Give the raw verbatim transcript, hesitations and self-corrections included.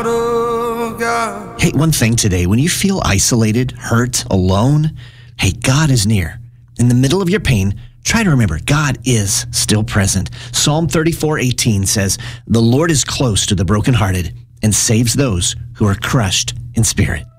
Hey, one thing today, when you feel isolated, hurt, alone, hey, God is near. In the middle of your pain, try to remember God is still present. Psalm thirty-four eighteen says, "The Lord is close to the brokenhearted and saves those who are crushed in spirit."